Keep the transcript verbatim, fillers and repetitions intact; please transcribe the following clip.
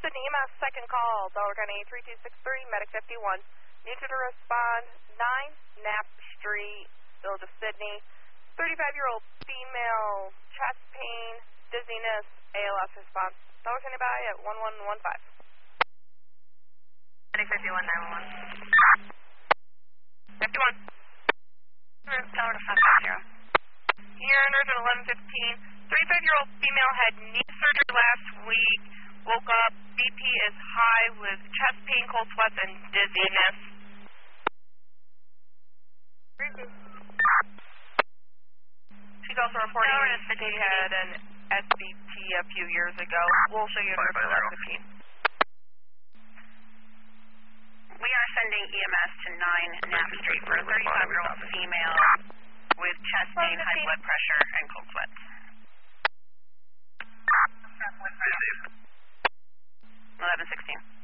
Sydney E M S, second call, Delaware County three two six three, Medic fifty-one. Need you to respond, nine Knapp Street, Village of Sydney. thirty-five-year-old female, chest pain, dizziness, A L S response. Delaware County by at one one one five. Medic fifty-one, nine one one. fifty-one. Tower to five five zero. Here in urgent eleven fifteen. thirty-five-year-old female had knee surgery last week. Woke up, B P is high with chest pain, cold sweats, and dizziness. She's also reporting that she had an S B T a few years ago. We'll show you in urgent eleven fifteen. We are sending E M S to nine Knapp Street for a thirty-five-year-old female with chest pain, high blood pressure, and cold sweats. eleven sixteen.